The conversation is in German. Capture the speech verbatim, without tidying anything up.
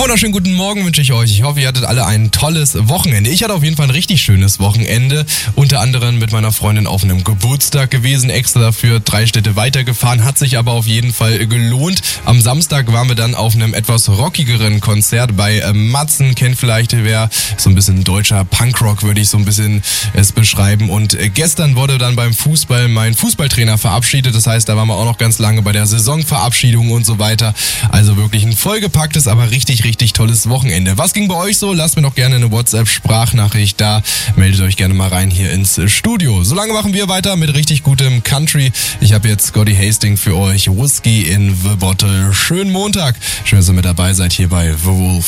Wunderschönen guten Morgen wünsche ich euch. Ich hoffe, ihr hattet alle ein tolles Wochenende. Ich hatte auf jeden Fall ein richtig schönes Wochenende. Unter anderem mit meiner Freundin auf einem Geburtstag gewesen, extra dafür drei Städte weitergefahren, hat sich aber auf jeden Fall gelohnt. Am Samstag waren wir dann auf einem etwas rockigeren Konzert bei äh, Matzen. Kennt vielleicht wer, so ein bisschen deutscher Punkrock, würde ich so ein bisschen es beschreiben. Und äh, gestern wurde dann beim Fußball mein Fußballtrainer verabschiedet. Das heißt, da waren wir auch noch ganz lange bei der Saisonverabschiedung und so weiter. Also wirklich ein vollgepacktes, aber richtig, richtig tolles Wochenende. Was ging bei euch so? Lasst mir doch gerne eine WhatsApp-Sprachnachricht da. Meldet euch gerne mal rein hier ins Studio. Solange machen wir weiter mit richtig gutem Country. Ich habe jetzt Scotty Hastings für euch. Whiskey in the Bottle. Schönen Montag. Schön, dass ihr mit dabei seid hier bei The Wolf.